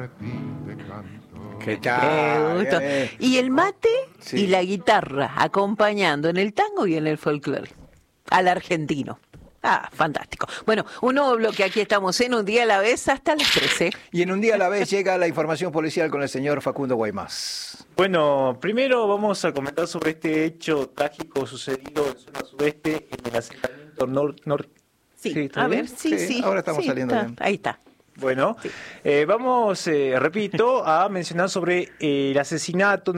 ¿Qué Qué tal? gusto. Y el mate y la guitarra, acompañando en el tango y en el folclore. Al argentino. Ah, fantástico. Bueno, un nuevo bloque, aquí estamos en Un Día a la Vez hasta las 13. Y en Un Día a la Vez llega la información policial con el señor Facundo Guaymás. Bueno, primero vamos a comentar sobre este hecho trágico sucedido en zona sudeste, en el asentamiento norte. Sí, ¿está a bien? ver, sí. Ahora estamos sí, saliendo está, bien. ahí está. Bueno, vamos, repito, a mencionar sobre el asesinato